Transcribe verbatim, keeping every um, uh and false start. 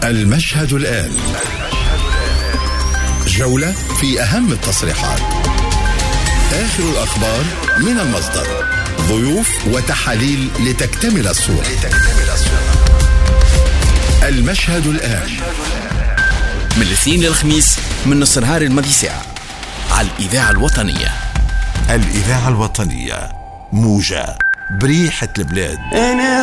المشهد الآن، جولة في أهم التصريحات، آخر الأخبار من المصدر، ضيوف وتحاليل لتكتمل الصورة. المشهد الآن من الاثنين للخميس من نص نهار الماضي ساعة على الإذاعة الوطنية. الإذاعة الوطنية، موجة بريحة البلاد.